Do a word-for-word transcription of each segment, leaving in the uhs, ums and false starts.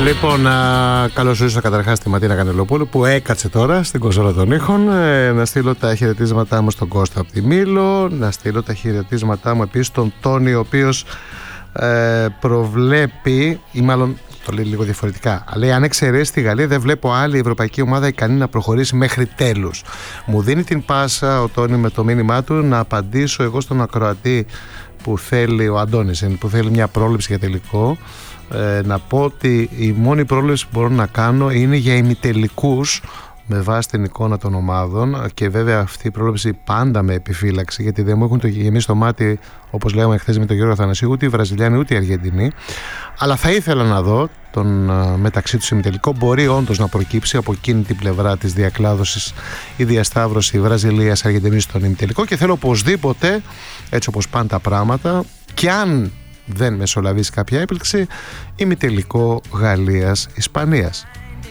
Λοιπόν, να καλωσορίσω καταρχάς τη Ματίνα Κανελοπούλου που έκατσε τώρα στην κονσόλα των ήχων. Ε, να στείλω τα χαιρετίσματά μου στον Κώστα από τη Μήλο. Να στείλω τα χαιρετίσματά μου επίσης στον Τόνι, ο οποίος ε, προβλέπει, ή μάλλον το λέει λίγο διαφορετικά, λέει αν εξαιρέσει τη Γαλλία δεν βλέπω άλλη ευρωπαϊκή ομάδα ικανή να προχωρήσει μέχρι τέλους. Μου δίνει την πάσα ο Τόνι με το μήνυμά του να απαντήσω εγώ στον ακροατή που θέλει, ο Αντώνης, που θέλει μια πρόληψη για τελικό. Ε, να πω ότι η μόνη πρόληψη που μπορώ να κάνω είναι για ημιτελικούς με βάση την εικόνα των ομάδων, και βέβαια αυτή η πρόληψη πάντα με επιφύλαξη, γιατί δεν μου έχουν το γεμίσει το μάτι, όπως λέγαμε χθες με τον Γιώργο Αθανασίου, ούτε οι Βραζιλιάνοι ούτε οι Αργεντινοί. Αλλά θα ήθελα να δω τον μεταξύ τους ημιτελικό. Μπορεί όντως να προκύψει από εκείνη την πλευρά της διακλάδωσης η διασταύρωση Βραζιλίας-Αργεντινής στον ημιτελικό, και θέλω οπωσδήποτε, έτσι όπως πάνε τα πράγματα, και αν δεν μεσολαβήσει κάποια έπληξη, ημιτελικό Γαλλίας-Ισπανίας.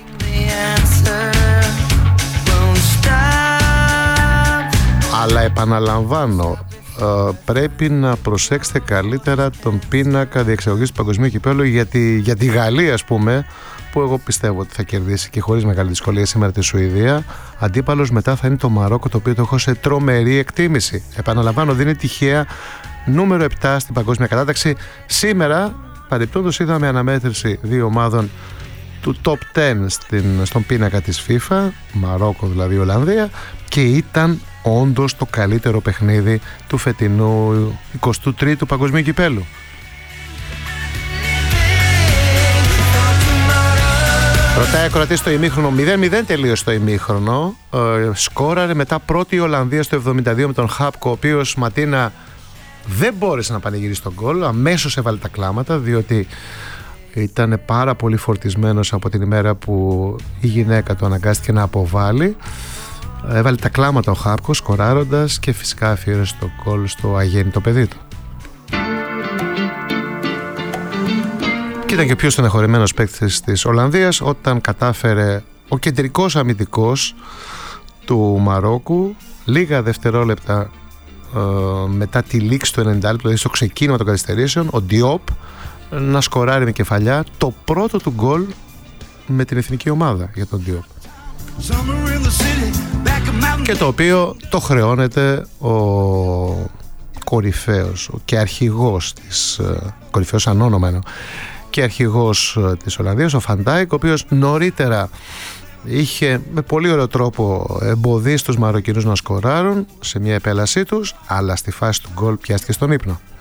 Αλλά επαναλαμβάνω, ε, πρέπει να προσέξετε καλύτερα τον πίνακα διεξαγωγής του παγκοσμίου κυπέλλου, γιατί για τη Γαλλία, ας πούμε, που εγώ πιστεύω ότι θα κερδίσει και χωρίς μεγάλη δυσκολία σήμερα τη Σουηδία, αντίπαλος μετά θα είναι το Μαρόκο, το οποίο το έχω σε τρομερή εκτίμηση. Επαναλαμβάνω, δεν είναι τυχαία νούμερο επτά στην παγκόσμια κατάταξη. Σήμερα παρεπτόντως είδαμε αναμέτρηση δύο ομάδων του top δέκα στην, στον πίνακα της FIFA, Μαρόκο δηλαδή Ολλανδία, και ήταν όντως το καλύτερο παιχνίδι του φετινού εικοστού τρίτου παγκοσμίου κυπέλλου. Ρωτάει ακροατή στο ημίχρονο, μηδέν μηδέν τελείωσε το ημίχρονο. Ε, σκόραρε μετά πρώτη η Ολλανδία στο εβδομήντα δύο με τον Χάπκο, ο οποίος, Ματίνα, δεν μπόρεσε να πανηγυρίσει τον γκολ. Αμέσως έβαλε τα κλάματα, διότι ήταν πάρα πολύ φορτισμένος από την ημέρα που η γυναίκα του αναγκάστηκε να αποβάλει. Έβαλε τα κλάματα ο Χάπκο σκοράροντας, και φυσικά αφιέρωσε το γκολ στο αγέννητο παιδί του. Και ήταν και ο πιο στεναχωρημένος παίκτης της Ολλανδίας όταν κατάφερε ο κεντρικός αμυντικός του Μαρόκου λίγα δευτερόλεπτα ε, μετά τη λήξη του ενενήντα λεπτού, δηλαδή στο ξεκίνημα των καθυστερήσεων, ο Ντιόπ να σκοράρει με κεφαλιά το πρώτο του γκολ με την εθνική ομάδα για τον Ντιόπ, και το οποίο το χρεώνεται ο κορυφαίος και αρχηγός της, κορυφαίος ανώνομα και αρχηγός της Ολλανδίας, ο Φαντάικ, ο οποίος νωρίτερα είχε με πολύ ωραίο τρόπο εμποδίσει τους Μαροκινούς να σκοράρουν σε μια επέλασή τους, αλλά στη φάση του γκολ πιάστηκε στον ύπνο.